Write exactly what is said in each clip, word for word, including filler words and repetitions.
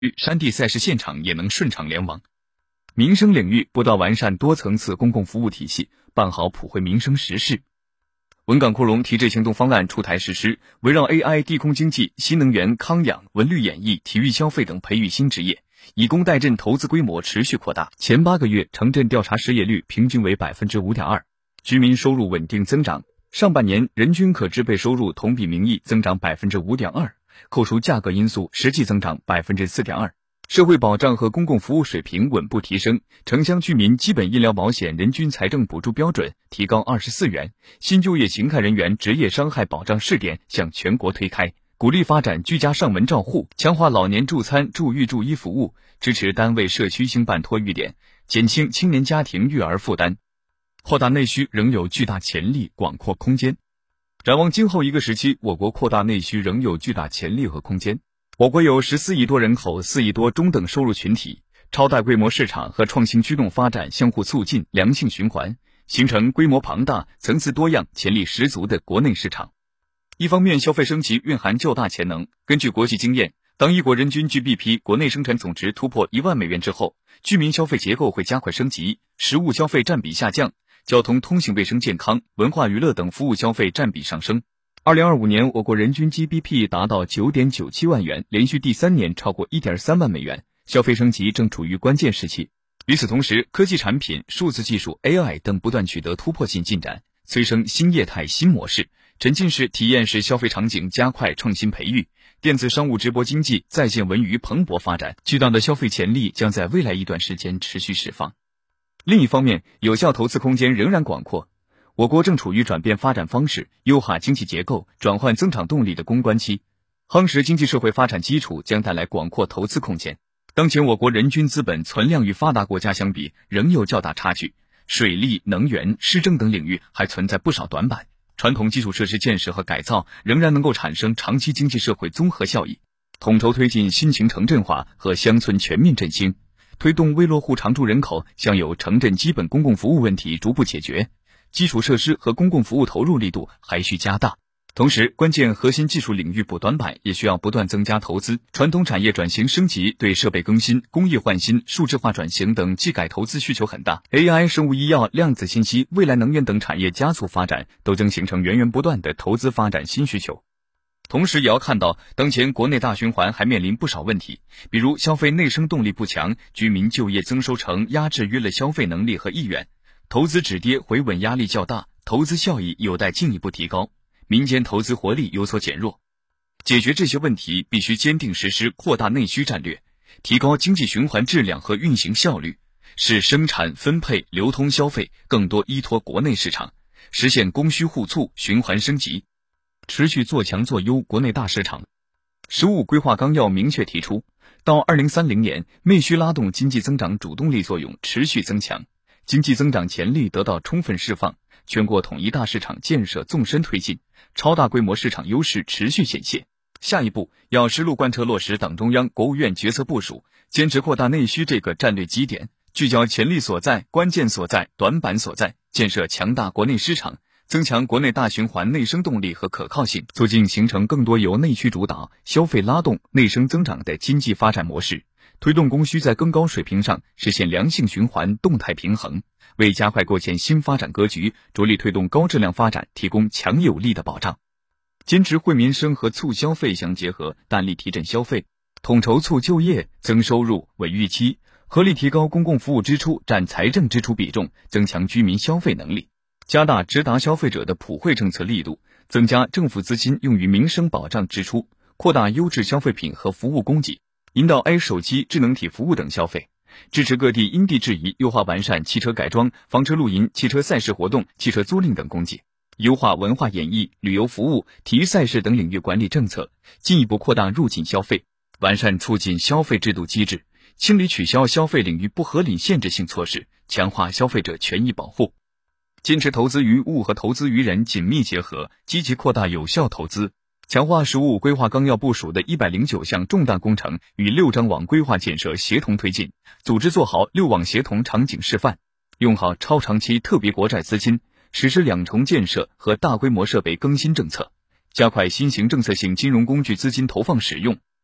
山地赛事现场也能顺畅联网。民生领域不断完善多层次公共服务体系，办好普惠民生实事。文港扩容提质行动方案出台实施，围绕 A I、地空经济、新能源、康养、文旅演艺、体育消费等培育新职业，以工代赈投资规模持续扩大。前八个月城镇调查失业率平均为 百分之五点二， 居民收入稳定增长。上半年人均可支配收入同比名义增长 百分之五点二， 扣除价格因素实际增长 百分之四点二。社会保障和公共服务水平稳步提升，城乡居民基本医疗保险人均财政补助标准提高二十四元，新就业形态人员职业伤害保障试点向全国推开，鼓励发展居家上门照护，强化老年助餐助育助医服务，支持单位社区兴办托育点，减轻青年家庭育儿负担。扩大内需仍有巨大潜力、广阔空间。展望今后一个时期，我国扩大内需仍有巨大潜力和空间。我国有十四亿多人口、四亿多中等收入群体，超大规模市场和创新驱动发展相互促进，良性循环，形成规模庞大、层次多样、潜力十足的国内市场。一方面，消费升级蕴含较大潜能。根据国际经验，当一国人均 G D P 国内生产总值突破一万美元之后，居民消费结构会加快升级，实物消费占比下降，交通、通信、卫生健康、文化娱乐等服务消费占比上升。二零二五年，我国人均 G D P 达到 九点九七万元，连续第三年超过 一点三万美元，消费升级正处于关键时期。与此同时，科技产品、数字技术、A I 等不断取得突破性进展，催生新业态、新模式，沉浸式、体验式消费场景加快创新培育，电子商务、直播经济、在线文娱蓬勃发展，巨大的消费潜力将在未来一段时间持续释放。另一方面，有效投资空间仍然广阔。我国正处于转变发展方式、优化经济结构、转换增长动力的攻关期，夯实经济社会发展基础将带来广阔投资空间。当前我国人均资本存量与发达国家相比仍有较大差距，水利、能源、市政等领域还存在不少短板，传统基础设施建设和改造仍然能够产生长期经济社会综合效益。统筹推进新型城镇化和乡村全面振兴，推动微落户常住人口享有城镇基本公共服务问题逐步解决，基础设施和公共服务投入力度还需加大。同时，关键核心技术领域补短板也需要不断增加投资。传统产业转型升级对设备更新、工业换新、数字化转型等技改投资需求很大。A I、生物医药、量子信息、未来能源等产业加速发展，都将形成源源不断的投资发展新需求。同时也要看到，当前国内大循环还面临不少问题，比如消费内生动力不强，居民就业增收成压制约了消费能力和意愿，投资止跌回稳压力较大，投资效益有待进一步提高，民间投资活力有所减弱。解决这些问题，必须坚定实施扩大内需战略，提高经济循环质量和运行效率，使生产、分配、流通消费更多依托国内市场，实现供需互促、循环升级，持续做强做优国内大市场。十五规划纲要明确提出，到二零三零年，内需拉动经济增长主动力作用持续增强，经济增长潜力得到充分释放，全国统一大市场建设纵深推进，超大规模市场优势持续显现。下一步要实路贯彻落实党中央、国务院决策部署，坚持扩大内需这个战略基点，聚焦潜力所在、关键所在、短板所在，建设强大国内市场，增强国内大循环内生动力和可靠性，促进形成更多由内需主导、消费拉动、内生增长的经济发展模式，推动供需在更高水平上实现良性循环、动态平衡，为加快构建新发展格局、着力推动高质量发展提供强有力的保障。坚持惠民生和促消费相结合，大力提振消费，统筹促就业、增收入、稳预期，合理提高公共服务支出占财政支出比重，增强居民消费能力，加大直达消费者的普惠政策力度，增加政府资金用于民生保障支出，扩大优质消费品和服务供给，引导 A 手机、智能体服务等消费，支持各地因地制宜优化完善汽车改装、房车露营、汽车赛事活动、汽车租赁等供给，优化文化演艺、旅游服务、体育赛事等领域管理政策，进一步扩大入境消费，完善促进消费制度机制，清理取消消费领域不合理限制性措施，强化消费者权益保护。坚持投资于物和投资于人紧密结合，积极扩大有效投资，强化十五规划纲要部署的一百零九项重大工程与六张网规划建设协同推进，组织做好六网协同场景示范，用好超长期特别国债资金，实施两重建设和大规模设备更新政策，加快新型政策性金融工具资金投放使用，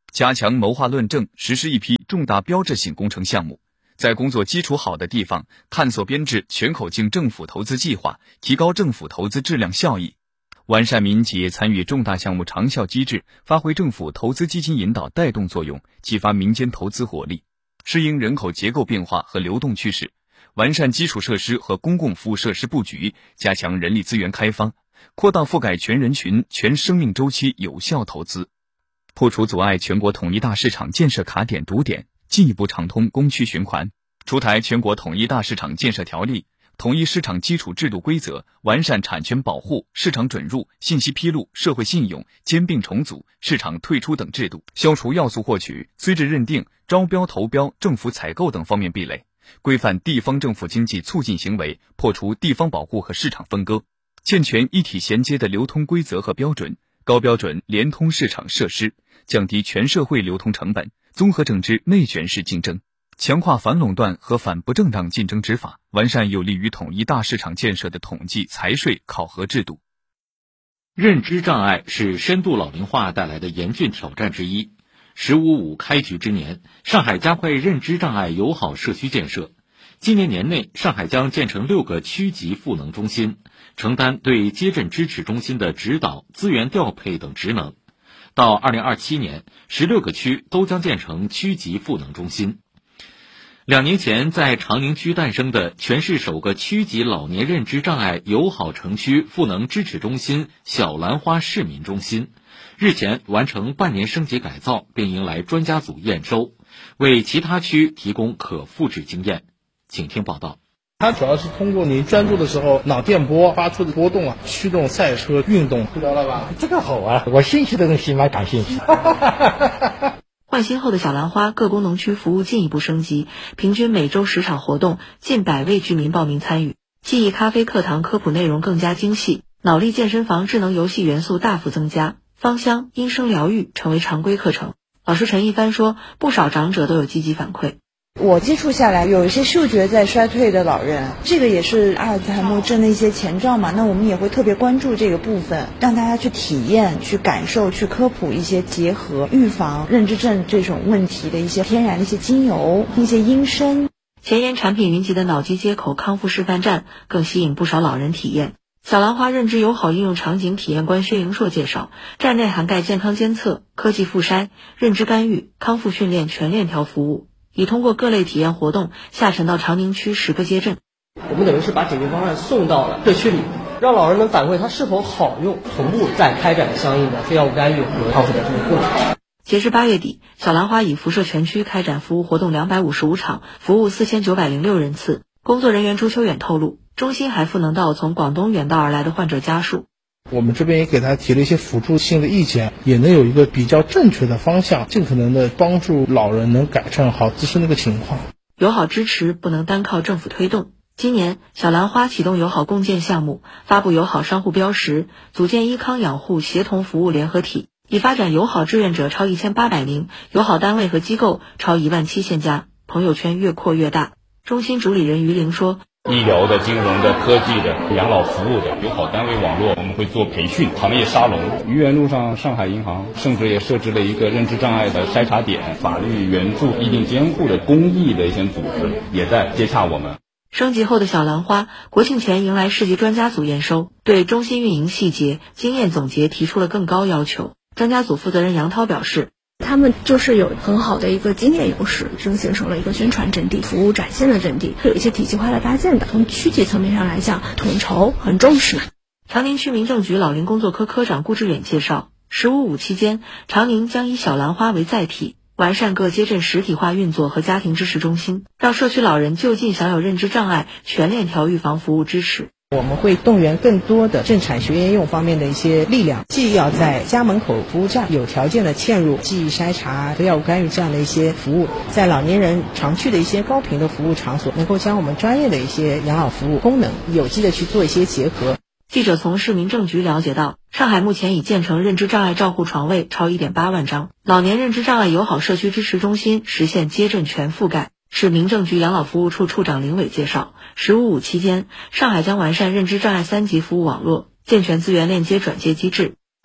加强谋划论证，实施一批重大标志性工程项目，在工作基础好的地方探索编制全口径政府投资计划，提高政府投资质量效益，完善民企业参与重大项目长效机制，发挥政府投资基金引导带动作用，激发民间投资活力，适应人口结构变化和流动趋势，完善基础设施和公共服务设施布局，加强人力资源开发，扩大覆盖全人群、全生命周期有效投资，破除阻碍全国统一大市场建设卡点堵点，进一步畅通供需循环，出台全国统一大市场建设条例，统一市场基础制度规则，完善产权保护、市场准入、信息披露、社会信用、兼并重组、市场退出等制度，消除要素获取、资质认定、招标投标、政府采购等方面壁垒，规范地方政府经济促进行为，破除地方保护和市场分割，健全一体衔接的流通规则和标准，高标准联通市场设施，降低全社会流通成本，综合整治内卷式竞争，强化反垄断和反不正当竞争执法，完善有利于统一大市场建设的统计、财税考核制度。 认知障碍是深度老龄化带来的严峻挑战之一。十五五开局之年，上海加快认知障碍友好社区建设。今年年内，上海将建成六个区级赋能中心，承担对接诊支持中心的指导、资源调配等职能。到二零二七年，十六个区都将建成区级赋能中心。两年前，在长宁区诞生的全市首个区级老年认知障碍友好城区赋能支持中心小兰花市民中心，日前完成半年升级改造，并迎来专家组验收，为其他区提供可复制经验。请听报道。 它主要是通过你专注的时候，脑电波发出的波动啊，驱动赛车运动，知道了吧？ 这个好啊，我兴趣的东西蛮感兴趣。 换新后的小兰花各功能区服务进一步升级，平均每周十场活动，近百位居民报名参与。记忆咖啡课堂科普内容更加精细，脑力健身房智能游戏元素大幅增加，芳香、音声疗愈成为常规课程。老师陈一帆说，不少长者都有积极反馈。 我接触下来，有一些嗅觉在衰退的老人，这个也是阿尔兹海默症的一些前兆嘛，那我们也会特别关注这个部分，让大家去体验、去感受、去科普一些结合预防认知症这种问题的一些天然的一些精油、一些音声。 前沿产品云集的脑机接口康复示范站更吸引不少老人体验。小兰花认知友好应用场景体验官薛莹硕介绍，站内涵盖健康监测、科技复筛、认知干预、康复训练全链条服务，已通过各类体验活动下沉到长宁区十个街镇。 我们等于是把解决方案送到了社区里，让老人们反馈它是否好用，同步再开展相应的非药物干预和康复的这个过程。 截至八月底，小兰花已辐射全区开展服务活动两百五十五场，服务四千九百零六人次。工作人员朱秋远透露，中心还赋能到从广东远道而来的患者家属。 我们这边也给他提了一些辅助性的意见，也能有一个比较正确的方向，尽可能的帮助老人能改善好自身的一个情况。 友好支持不能单靠政府推动。今年，小兰花启动友好共建项目，发布友好商户标识，组建医康养护协同服务联合体，已发展友好志愿者超一千八百名，友好单位和机构超一万七千家，朋友圈越扩越大。中心主理人于玲说， 医疗的、金融的、科技的、养老服务的友好单位网络，我们会做培训、行业沙龙。愚园路上，上海银行甚至也设置了一个认知障碍的筛查点，法律援助、意定监护的公益的一些组织也在接洽我们。 升级后的小兰花，国庆前迎来市级专家组验收，对中心运营细节、经验总结提出了更高要求。专家组负责人杨涛表示， 他们就是有很好的一个经验优势，正形成了一个宣传阵地、服务展现的阵地，有一些体系化的搭建的。从区级层面上来讲，统筹很重视。 长宁区民政局老龄工作科科长顾志远介绍，十五五期间，长宁将以小兰花为载体，完善各街镇实体化运作和家庭支持中心，让社区老人就近享有认知障碍全链条预防服务支持。 我们会动员更多的政产学研用方面的一些力量，既要在家门口服务站有条件的嵌入记忆筛查、非药物干预这样的一些服务，在老年人常去的一些高频的服务场所，能够将我们专业的一些养老服务功能有机的去做一些结合。 记者从市民政局了解到，上海目前已建成认知障碍照护床位超 一点八万张，老年认知障碍友好社区支持中心实现街镇全覆盖。市民政局养老服务处处长林伟介绍，十五五期间，上海将完善认知障碍三级服务网络，健全资源链接转接机制。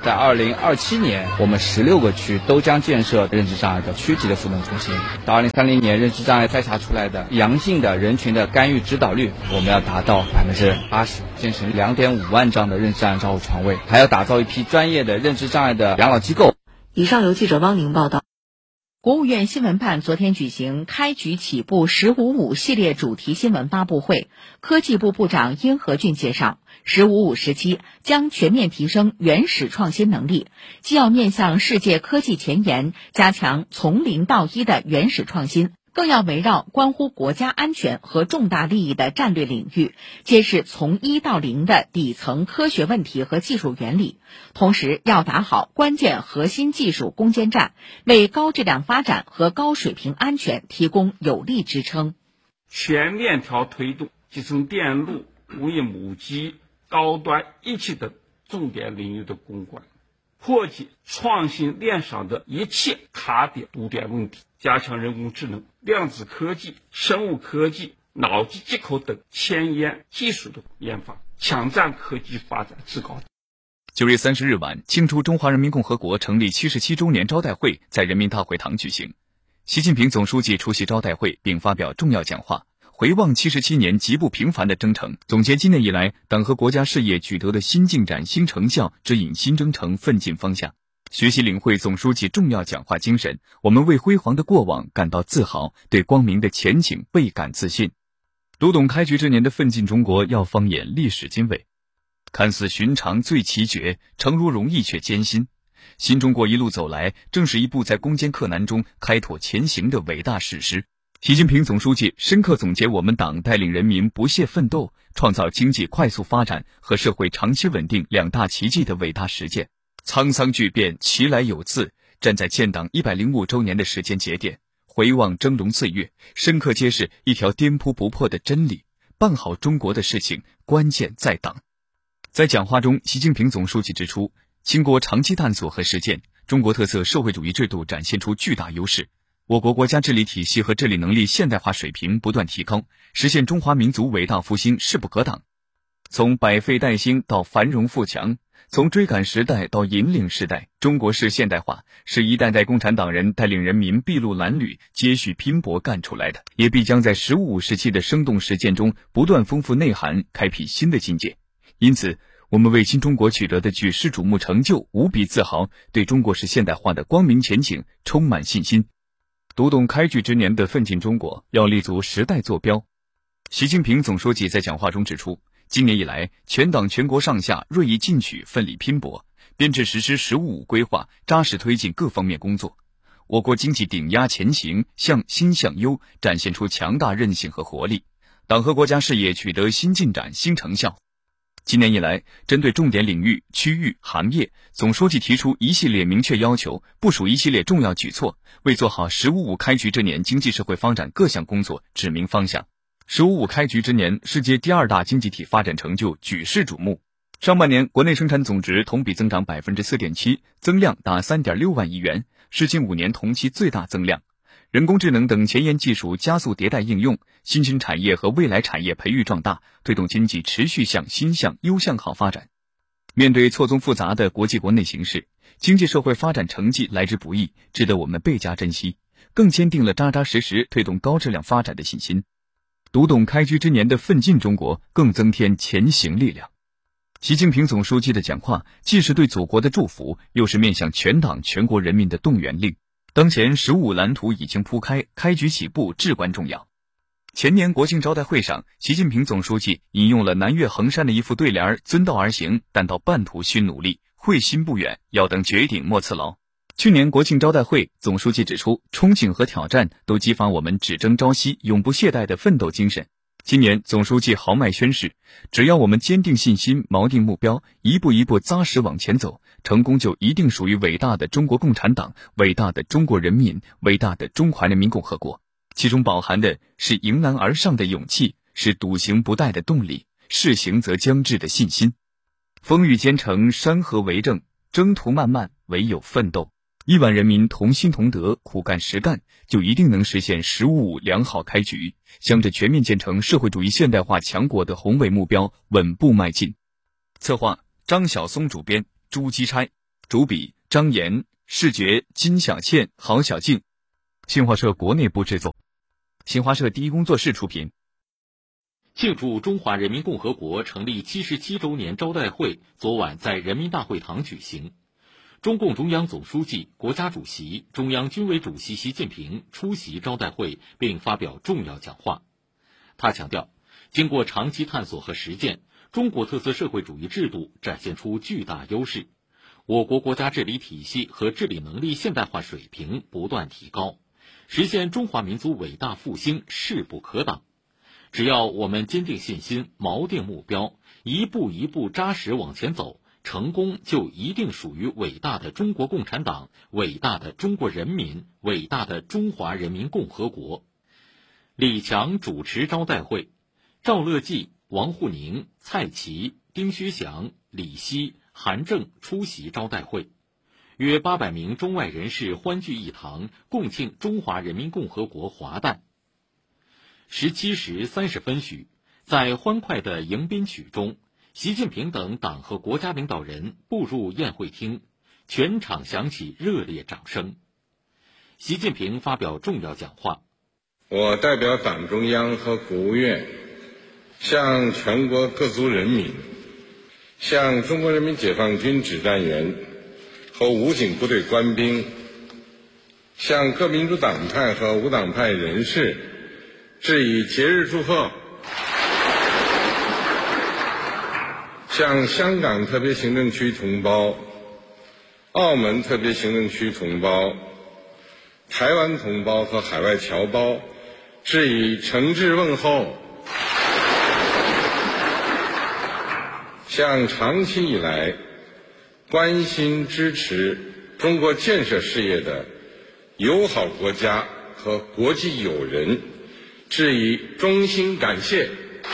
在二零二七年，我们十六个区都将建设认知障碍的区级的辅导中心。到二零三零年，认知障碍筛查出来的阳性的人群的干预指导率，我们要达到百分之八十，建成两点五万张的认知障碍照护床位，还要打造一批专业的认知障碍的养老机构。 以上由记者汪宁报道。 国务院新闻办昨天举行开局起步十五五系列主题新闻发布会，科技部部长殷和俊介绍，十五五时期将全面提升原始创新能力，既要面向世界科技前沿，加强从零到一的原始创新，更要围绕关乎国家安全和重大利益的战略领域，揭示从一到零的底层科学问题和技术原理，同时要打好关键核心技术攻坚战，为高质量发展和高水平安全提供有力支撑。 全面调推动集成电路、工业母机、高端一体等重点领域的攻关，破解创新链上的一切卡点堵点问题，加强人工智能、量子科技、生物科技、脑机接口等前沿技术的研发，抢占科技发展制高点。 九月三十日晚，庆祝中华人民共和国成立七十七周年招待会在人民大会堂举行。习近平总书记出席招待会并发表重要讲话，回望七十七年极不平凡的征程，总结今年以来党和国家事业取得的新进展、新成效，指引新征程奋进方向。学习领会总书记重要讲话精神，我们为辉煌的过往感到自豪，对光明的前景倍感自信。读懂开局之年的奋进中国，要放眼历史经纬。看似寻常最奇绝，诚如容易却艰辛。新中国一路走来，正是一部在攻坚克难中开拓前行的伟大史诗。习近平总书记深刻总结我们党带领人民不懈奋斗，创造经济快速发展和社会长期稳定两大奇迹的伟大实践。沧桑巨变，其来有自，站在建党一百零五周年的时间节点，回望峥嵘岁月，深刻揭示一条颠扑不破的真理：办好中国的事情，关键在党。在讲话中，习近平总书记指出，经过长期探索和实践，中国特色社会主义制度展现出巨大优势，我国国家治理体系和治理能力现代化水平不断提高，实现中华民族伟大复兴势不可挡。从百废待兴到繁荣富强，从追赶时代到引领时代，中国式现代化是一代代共产党人带领人民筚路蓝缕、接续拼搏干出来的，也必将在十五五时期的生动实践中不断丰富内涵，开辟新的境界。因此，我们为新中国取得的举世瞩目成就无比自豪，对中国式现代化的光明前景充满信心。读懂开局之年的奋进中国，要立足时代坐标。习近平总书记在讲话中指出，今年以来，全党全国上下锐意进取，奋力拼搏，编制实施十五五规划，扎实推进各方面工作。我国经济顶压前行，向新向优，展现出强大韧性和活力，党和国家事业取得新进展、新成效。今年以来，针对重点领域、区域、行业，总书记提出一系列明确要求，部署一系列重要举措，为做好十五五开局之年经济社会发展各项工作指明方向。十五五开局之年，世界第二大经济体发展成就举世瞩目。上半年国内生产总值同比增长 百分之四点七， 增量达 三点六万亿元，是近五年同期最大增量。人工智能等前沿技术加速迭代应用，新兴产业和未来产业培育壮大，推动经济持续向新向优向好发展。面对错综复杂的国际国内形势，经济社会发展成绩来之不易，值得我们倍加珍惜，更坚定了扎扎实实推动高质量发展的信心。读懂开局之年的奋进中国，更增添前行力量。习近平总书记的讲话既是对祖国的祝福，又是面向全党全国人民的动员令。当前十五五蓝图已经铺开，开局起步至关重要。前年国庆招待会上，习近平总书记引用了南岳衡山的一副对联：遵道而行，但到半途须努力，会心不远，要等绝顶莫辞劳。去年国庆招待会，总书记指出，憧憬和挑战都激发我们只争朝夕、永不懈怠的奋斗精神。今年总书记豪迈宣誓，只要我们坚定信心、锚定目标，一步一步扎实往前走，成功就一定属于伟大的中国共产党、伟大的中国人民、伟大的中华人民共和国。其中饱含的是迎难而上的勇气，是笃行不怠的动力，是行则将至的信心。风雨兼程，山河为证，征途漫漫，唯有奋斗。亿万人民同心同德，苦干实干，就一定能实现十五五良好开局，向着全面建成社会主义现代化强国的宏伟目标稳步迈进。策划：张晓松，主编朱基差。 主笔张岩，视觉金小倩、郝小静，新华社国内部制作，新华社第一工作室出品。 庆祝中华人民共和国成立七十七周年招待会昨晚在人民大会堂举行。中共中央总书记、国家主席、中央军委主席习近平出席招待会并发表重要讲话。他强调，经过长期探索和实践，中国特色社会主义制度展现出巨大优势，我国国家治理体系和治理能力现代化水平不断提高，实现中华民族伟大复兴势不可挡。只要我们坚定信心，锚定目标，一步一步扎实往前走，成功就一定属于伟大的中国共产党、伟大的中国人民、伟大的中华人民共和国。李强主持招待会，赵乐际、王沪宁、蔡奇、丁薛祥、李希、韩正出席招待会。约八百名中外人士欢聚一堂，共庆中华人民共和国华诞。十七时三十分许，在欢快的迎宾曲中，习近平等党和国家领导人步入宴会厅，全场响起热烈掌声。习近平发表重要讲话： 我代表党中央和国务院，向全国各族人民，向中国人民解放军指战员和武警部队官兵，向各民主党派和无党派人士致以节日祝贺。向香港特别行政区同胞、澳门特别行政区同胞、台湾同胞和海外侨胞致以诚挚问候。向长期以来关心支持中国建设事业的友好国家和国际友人致以衷心感谢。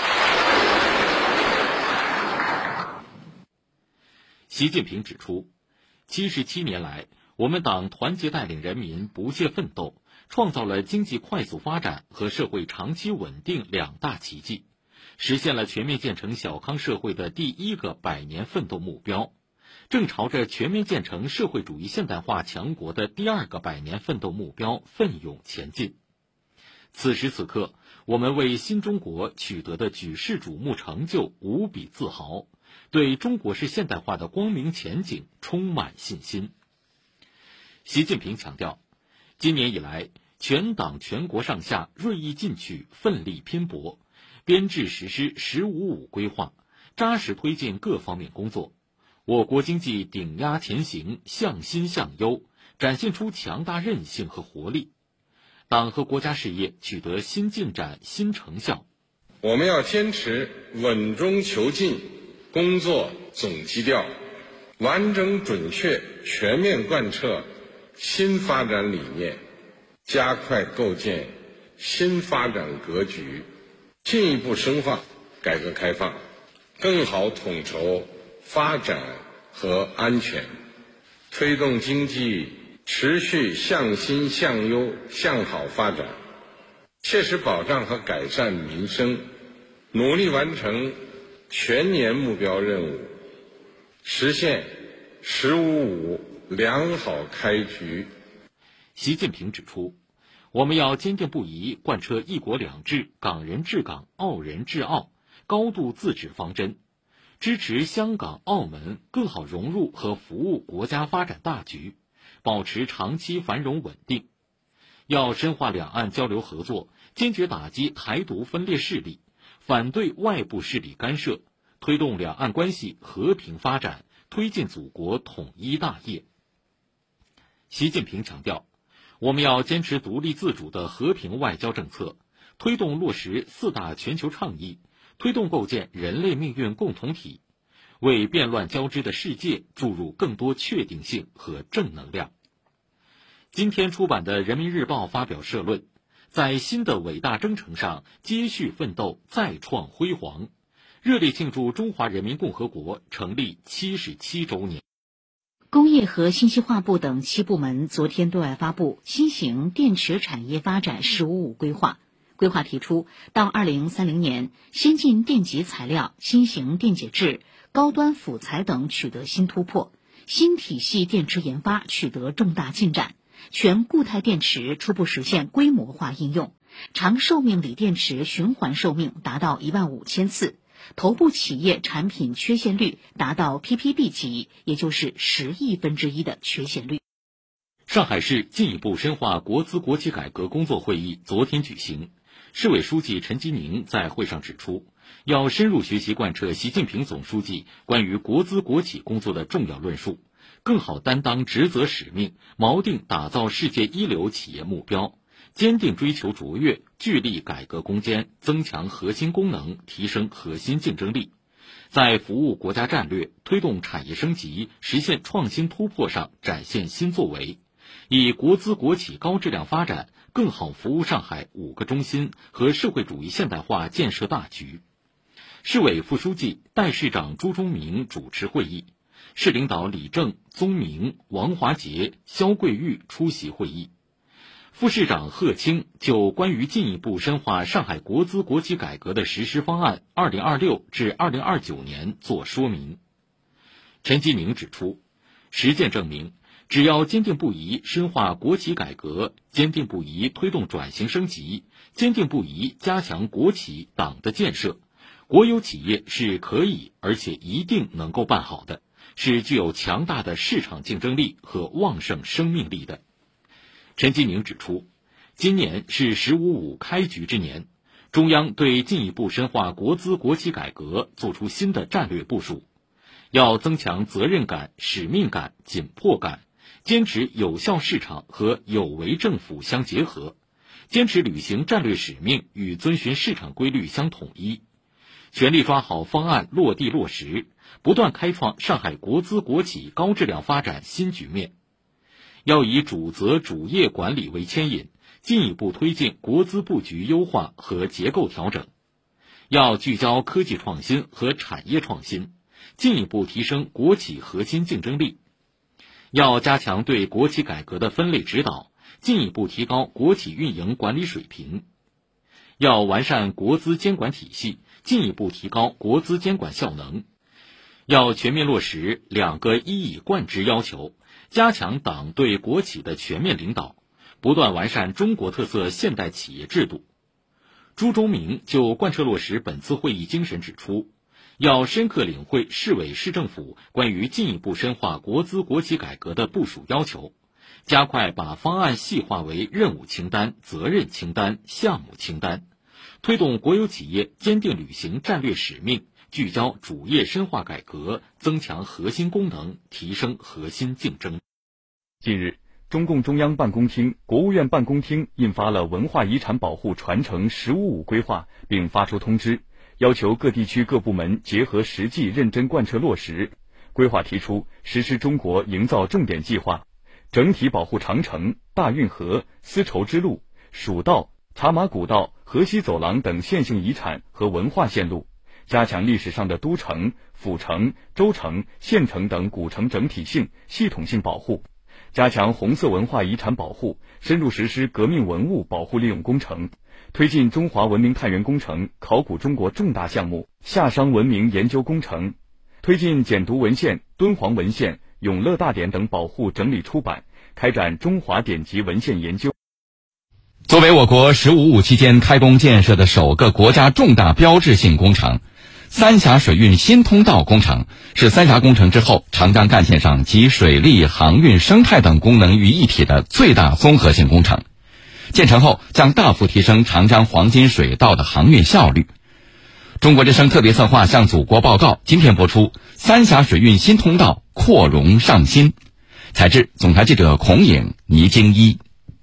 习近平指出，七十七年来，我们党团结带领人民不懈奋斗，创造了经济快速发展和社会长期稳定两大奇迹，实现了全面建成小康社会的第一个百年奋斗目标，正朝着全面建成社会主义现代化强国的第二个百年奋斗目标奋勇前进。此时此刻，我们为新中国取得的举世瞩目成就无比自豪，对中国式现代化的光明前景充满信心。习近平强调，今年以来，全党全国上下锐意进取，奋力拼搏，编制实施“十五五”规划，扎实推进各方面工作，我国经济顶压前行，向新向优，展现出强大韧性和活力。党和国家事业取得新进展、新成效。 我们要坚持稳中求进工作总基调，完整准确全面贯彻新发展理念，加快构建新发展格局，进一步深化改革开放，更好统筹发展和安全，推动经济持续向新向优向好发展，切实保障和改善民生，努力完成全年目标任务，实现“十五五”良好开局。 习近平指出，我们要坚定不移贯彻一国两制、港人治港、澳人治澳高度自治方针，支持香港、澳门更好融入和服务国家发展大局，保持长期繁荣稳定。要深化两岸交流合作，坚决打击台独分裂势力，反对外部势力干涉，推动两岸关系和平发展，推进祖国统一大业。习近平强调，我们要坚持独立自主的和平外交政策，推动落实四大全球倡议，推动构建人类命运共同体，为变乱交织的世界注入更多确定性和正能量。今天出版的《人民日报》发表社论，在新的伟大征程上接续奋斗，再创辉煌，热烈庆祝中华人民共和国成立七十七周年。 工业和信息化部等七部门昨天对外发布新型电池产业发展“十五五”规划。规划提出，到二零三零年，先进电极材料、新型电解质、高端辅材等取得新突破， 新体系电池研发取得重大进展，全固态电池初步实现规模化应用，长寿命锂电池循环寿命达到一万五千次，头部企业产品缺陷率达到 P P B 级，也就是十亿分之一的缺陷率。 上海市进一步深化国资国企改革工作会议昨天举行，市委书记陈吉宁在会上指出，要深入学习贯彻习近平总书记关于国资国企工作的重要论述，更好担当职责使命，锚定打造世界一流企业目标，坚定追求卓越，聚力改革攻坚，增强核心功能，提升核心竞争力，在服务国家战略、推动产业升级、实现创新突破上展现新作为，以国资国企高质量发展更好服务上海五个中心和社会主义现代化建设大局。市委副书记、代市长朱忠明主持会议，市领导李正、宗明、王华杰、肖桂玉出席会议。副市长贺青就关于进一步深化上海国资国企改革的实施方案二零二六至二零二九年作说明。陈吉宁指出，实践证明，只要坚定不移深化国企改革，坚定不移推动转型升级，坚定不移加强国企党的建设，国有企业是可以而且一定能够办好的，是具有强大的市场竞争力和旺盛生命力的。陈吉宁指出，今年是“十五五”开局之年，中央对进一步深化国资国企改革作出新的战略部署，要增强责任感、使命感、紧迫感，坚持有效市场和有为政府相结合，坚持履行战略使命与遵循市场规律相统一，全力抓好方案落地落实，不断开创上海国资国企高质量发展新局面。要以主责主业管理为牵引，进一步推进国资布局优化和结构调整。要聚焦科技创新和产业创新，进一步提升国企核心竞争力。要加强对国企改革的分类指导，进一步提高国企运营管理水平。要完善国资监管体系，进一步提高国资监管效能。要全面落实两个一以贯之要求，加强党对国企的全面领导，不断完善中国特色现代企业制度。朱忠明就贯彻落实本次会议精神指出，要深刻领会市委市政府关于进一步深化国资国企改革的部署要求，加快把方案细化为任务清单、责任清单、项目清单，推动国有企业坚定履行战略使命，聚焦主业深化改革，增强核心功能，提升核心竞争。 近日，中共中央办公厅、国务院办公厅印发了文化遗产保护传承“十五五”规划，并发出通知，要求各地区各部门结合实际认真贯彻落实。规划提出实施中国营造重点计划，整体保护长城、大运河、丝绸之路、蜀道、茶马古道、河西走廊等线性遗产和文化线路，加强历史上的都城、府城、州城、县城等古城整体性、系统性保护，加强红色文化遗产保护，深入实施革命文物保护利用工程，推进中华文明探源工程、考古中国重大项目、夏商文明研究工程，推进简牍文献、敦煌文献、永乐大典等保护整理出版，开展中华典籍文献研究。 作为我国“十五五”期间开工建设的首个国家重大标志性工程，三峡水运新通道工程是三峡工程之后长江干线上集水利、航运、生态等功能于一体的最大综合性工程。建成后将大幅提升长江黄金水道的航运效率。中国之声特别策划向祖国报告今天播出，三峡水运新通道扩容上新。采制总台记者孔颖、倪京一。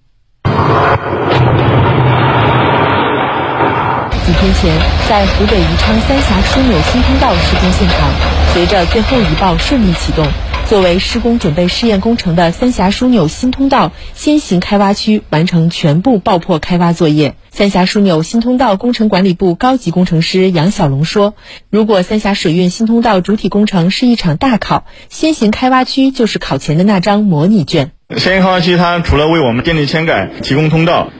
几天前，在湖北宜昌三峡枢纽新通道施工现场，随着最后一报顺利启动，作为施工准备试验工程的三峡枢纽新通道先行开挖区完成全部爆破开挖作业。三峡枢纽新通道工程管理部高级工程师杨小龙说，如果三峡水运新通道主体工程是一场大考，先行开挖区就是考前的那张模拟卷。 先行开挖区它除了为我们电力嵌改提供通道，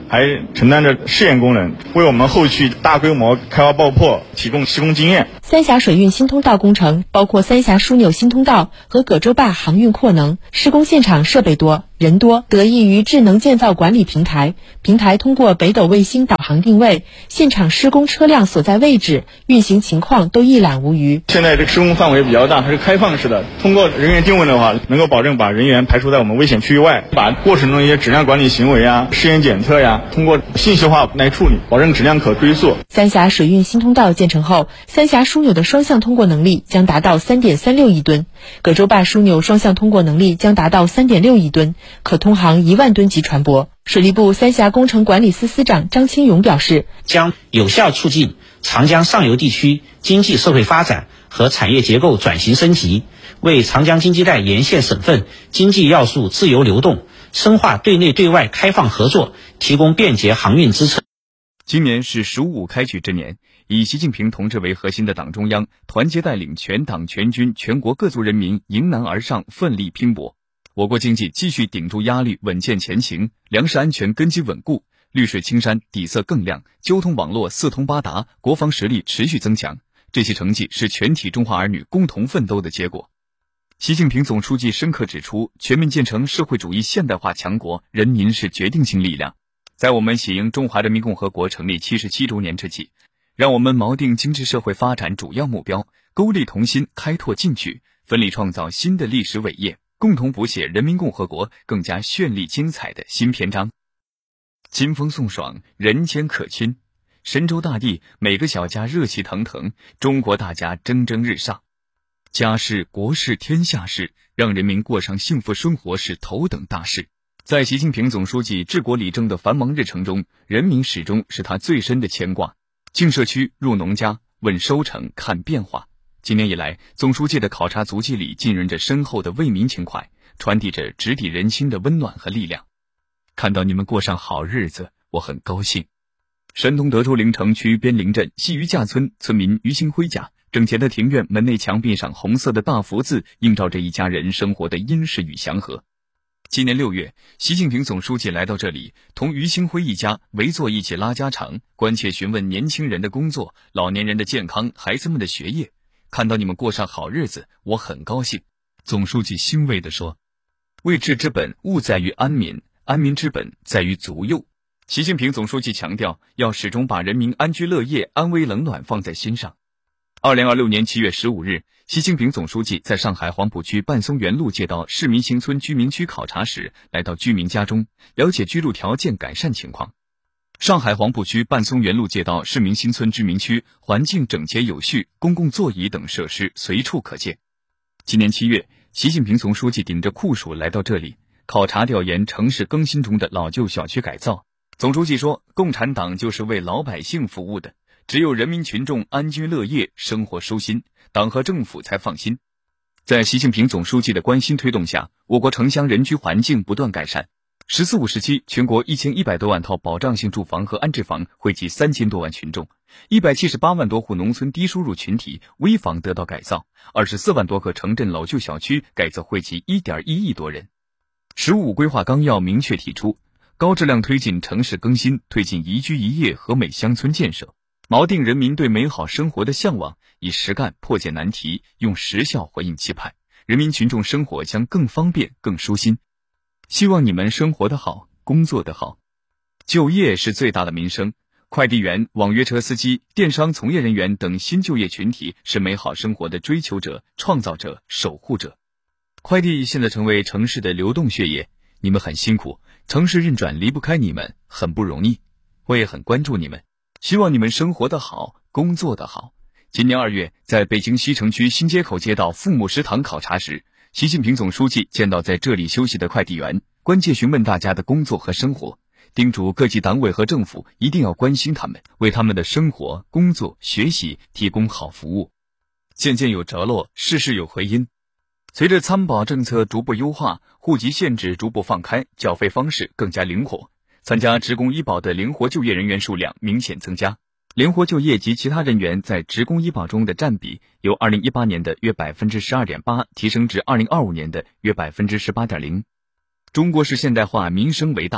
还承担着试验功能，为我们后续大规模开挖爆破提供施工经验。 三峡水运新通道工程包括三峡枢纽新通道和葛洲坝航运扩能，施工现场设备多、人多，得益于智能建造管理平台。平台通过北斗卫星导航定位，现场施工车辆所在位置、运行情况都一览无余。 现在这个施工范围比较大，它是开放式的，通过人员定位的话，能够保证把人员排除在我们危险区域外，把过程中一些质量管理行为啊、试验检测呀，通过信息化来处理，保证质量可追溯。 三峡水运新通道建成后，三峡枢纽的双向通过能力将达到 三点三六亿吨，葛洲坝枢纽双向通过能力将达到 三点六亿吨，可通航一万吨级船舶。水利部三峡工程管理司司长张清勇表示， 将有效促进长江上游地区经济社会发展和产业结构转型升级，为长江经济带沿线省份经济要素自由流动、深化对内对外开放合作提供便捷航运支撑。 今年是十五五开局之年，以习近平同志为核心的党中央团结带领全党全军全国各族人民迎难而上，奋力拼搏。我国经济继续顶住压力，稳健前行，粮食安全根基稳固，绿水青山底色更亮，交通网络四通八达，国防实力持续增强。这些成绩是全体中华儿女共同奋斗的结果。习近平总书记深刻指出，全面建成社会主义现代化强国，人民是决定性力量。在我们喜迎中华人民共和国成立七十七周年之际，让我们锚定经济社会发展主要目标，勾力同心，开拓进取，奋力创造新的历史伟业，共同谱写人民共和国更加绚丽精彩的新篇章。金风送爽，人间可亲，神州大地每个小家热气腾腾，中国大家蒸蒸日上。家事、国事、天下事，让人民过上幸福生活是头等大事。在习近平总书记治国理政的繁忙日程中，人民始终是他最深的牵挂。进社区、入农家，问收成、看变化。今年以来，总书记的考察足迹里浸润着深厚的为民情怀，传递着直抵人心的温暖和力量。看到你们过上好日子，我很高兴。山东德州临城区边陵镇西余架村村民于兴辉家，整洁的庭院门内墙壁上红色的大福字，映照着一家人生活的殷实与祥和。今年六月，习近平总书记来到这里，同于兴辉一家围坐一起拉家常，关切询问年轻人的工作、老年人的健康、孩子们的学业。看到你们过上好日子，我很高兴。总书记欣慰地说，为治之本，务在于安民，安民之本在于足右。习近平总书记强调，要始终把人民安居乐业、安危冷暖放在心上。二零二六年七月十五日，习近平总书记在上海黄浦区半松园路街道市民新村居民区考察时，来到居民家中，了解居住条件改善情况。上海黄浦区半松园路街道市民新村居民区环境整洁有序，公共座椅等设施随处可见。今年七月，习近平总书记顶着酷暑来到这里，考察调研城市更新中的老旧小区改造。总书记说，共产党就是为老百姓服务的，只有人民群众安居乐业、生活舒心，党和政府才放心。在习近平总书记的关心推动下，我国城乡人居环境不断改善。十四五时期，全国一千一百多万套保障性住房和安置房惠及三千多万群众，一百七十八万多户农村低收入群体危房得到改造，二十四万多个城镇老旧小区改造惠及一点一亿多人。十五规划纲要明确提出，高质量推进城市更新，推进宜居宜业和美乡村建设，锚定人民对美好生活的向往，以实干破解难题，用实效回应期盼，人民群众生活将更方便、更舒心。希望你们生活得好，工作得好。就业是最大的民生，快递员、网约车司机、电商从业人员等新就业群体是美好生活的追求者、创造者、守护者。快递现在成为城市的流动血液，你们很辛苦，城市运转离不开你们，很不容易。我也很关注你们，希望你们生活得好，工作得好。今年二月，在北京西城区新街口街道父母食堂考察时，习近平总书记见到在这里休息的快递员，关切询问大家的工作和生活，叮嘱各级党委和政府一定要关心他们，为他们的生活、工作、学习提供好服务。渐渐有着落，事事有回音。随着参保政策逐步优化，户籍限制逐步放开，缴费方式更加灵活，参加职工医保的灵活就业人员数量明显增加。灵活就业及其他人员在职工医保中的占比由二零一八年的约 百分之十二点八 提升至二零二五年的约 百分之十八点零。中国式现代化民生为大，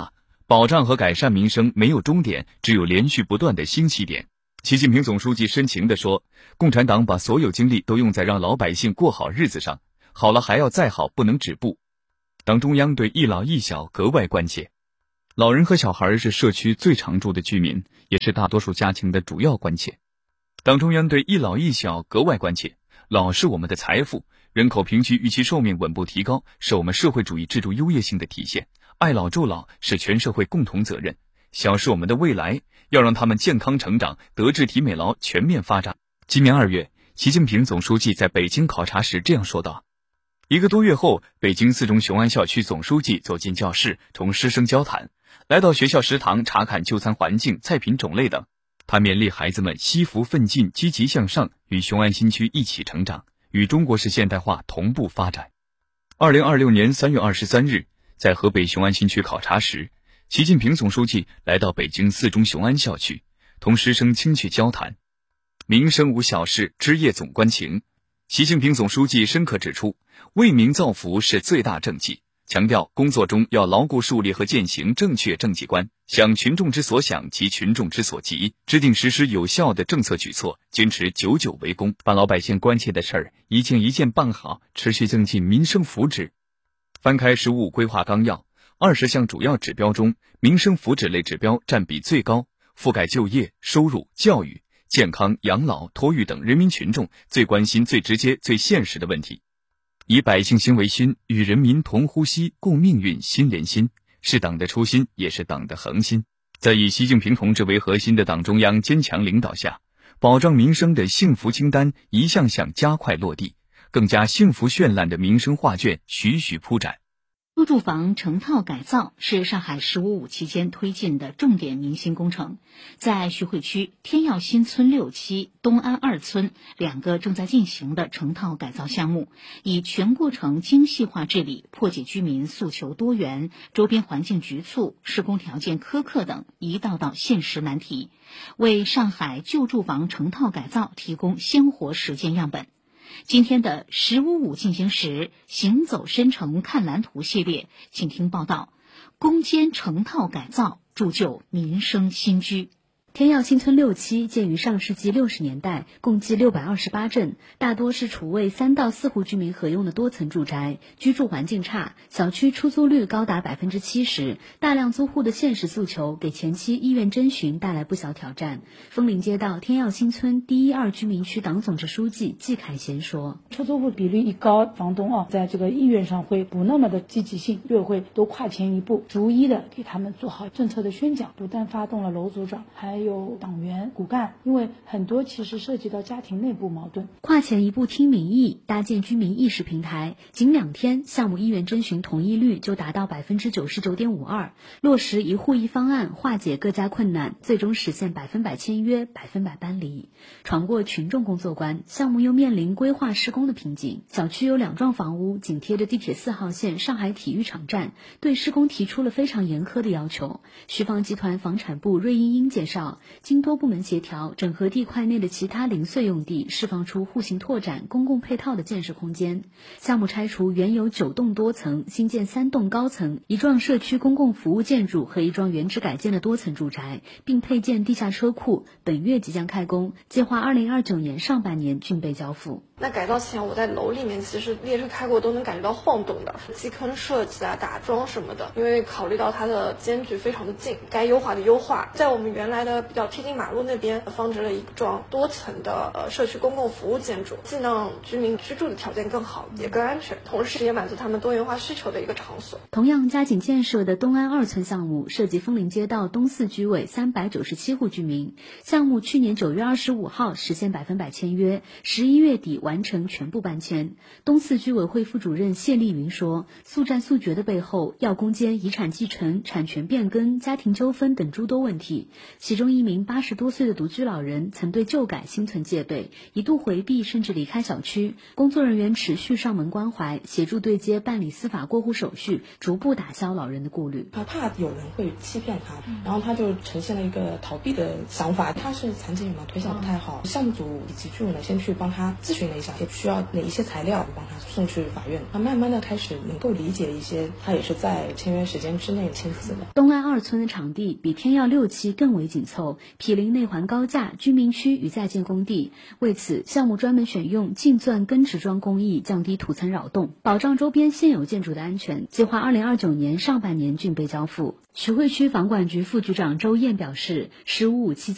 保障和改善民生没有终点，只有连续不断的新起点。习近平总书记深情地说，共产党把所有精力都用在让老百姓过好日子上，好了还要再好，不能止步。党中央对一老一小格外关切，老人和小孩是社区最常住的居民，也是大多数家庭的主要关切。党中央对一老一小格外关切，老是我们的财富，人口平均预期寿命稳步提高，是我们社会主义制度优越性的体现。爱老助老是全社会共同责任，小是我们的未来，要让他们健康成长，德智体美劳全面发展。今年二月，习近平总书记在北京考察时这样说道。一个多月后，北京四中雄安校区总书记走进教室，同师生交谈，来到学校食堂查看就餐环境、菜品种类等。他勉励孩子们惜福奋进、积极向上，与雄安新区一起成长，与中国式现代化同步发展。二零二六年三月二十三日，在河北雄安新区考察时，习近平总书记来到北京四中雄安校区，同师生亲切交谈。民生无小事，枝叶总关情。习近平总书记深刻指出，为民造福是最大政绩，强调工作中要牢固树立和践行正确政绩观，想群众之所想及群众之所急，制定实施有效的政策举措，坚持久久为功，把老百姓关切的事儿一件一件办好，持续增进民生福祉。翻开“十五五”规划纲要，二十项主要指标中，民生福祉类指标占比最高，覆盖就业、收入、教育、健康、养老、托育等人民群众最关心、最直接、最现实的问题。以百姓心为心，与人民同呼吸、共命运、心连心，是党的初心，也是党的恒心。在以习近平同志为核心的党中央坚强领导下，保障民生的幸福清单一项项加快落地，更加幸福绚烂的民生画卷徐徐铺展。 租住房成套改造是上海“十五五”期间推进的重点民心工程。在徐汇区天耀新村六期、东安二村两个正在进行的成套改造项目，以全过程精细化治理，破解居民诉求多元、周边环境局促、施工条件苛刻等一道道现实难题，为上海旧住房成套改造提供鲜活实践样本。今天的“十五五”进行时，行走深城看蓝图系列，请听报道：攻坚成套改造，铸就民生新居。 天耀新村六期建于上世纪六十年代，共计六百二十八镇，大多是楚为三到四户居民合用的多层住宅，居住环境差，小区出租率高达百分之七十，大量租户的现实诉求给前期意愿征询带来不小挑战。枫林街道天耀新村第一二居民区党总支书记季凯贤说：“ 出租户比率一高，房东啊，在这个意愿上会不那么的积极性，越会多跨前一步，逐一的给他们做好政策的宣讲，不但发动了楼组长，还有有党员骨干，因为很多其实涉及到家庭内部矛盾。 跨前一步听民意，搭建居民意识平台，仅两天，项目意愿征询同意率就达到百分之九十九点五二，落实一户一方案，化解各家困难，最终实现百分百签约、百分百搬离。闯过群众工作关，项目又面临规划施工的瓶颈。小区有两幢房屋紧贴着地铁四号线上海体育场站，对施工提出了非常严苛的要求。徐房集团房产部芮英英介绍，经多部门协调，整合地块内的其他零碎用地，释放出户型拓展、公共配套的建设空间。项目拆除原有九栋多层，新建三栋高层、一幢社区公共服务建筑和一幢原址改建的多层住宅，并配建地下车库，本月即将开工，计划二零二九年上半年竣备交付。 那改造前我在楼里面其实列车开过都能感觉到晃动的，基坑设计啊、打桩什么的，因为考虑到它的间距非常的近，该优化的优化。在我们原来的比较贴近马路那边放置了一幢多层的呃社区公共服务建筑，既让居民居住的条件更好，也更安全，同时也满足他们多元化需求的一个场所。 同样加紧建设的东安二村项目，涉及枫林街道东四居委三百九十七户居民，项目去年九月二十五号实现百分百签约，十一月底完成全部搬迁。东四居委会副主任谢丽云说，速战速决的背后要攻坚遗产继承、产权变更、家庭纠纷等诸多问题。其中一名八十多岁的独居老人曾对旧改心存戒备，一度回避甚至离开小区，工作人员持续上门关怀，协助对接办理司法过户手续，逐步打消老人的顾虑。 他怕有人会欺骗他，然后他就呈现了一个逃避的想法。他是残疾人嘛，腿脚不太好，项目组以及居委呢先去帮他咨询了一下，也需要哪一些材料帮他送去法院。他慢慢的开始能够理解一些，他也是在签约时间之内签字的。 东岸二村的场地比天耀六期更为紧凑，毗邻内环高架、居民区与在建工地。为此，项目专门选用净钻根植桩工艺，降低土层扰动，保障周边现有建筑的安全。计划二零二九年上半年竣备交付。徐汇区房管局副局长周燕表示，十五五期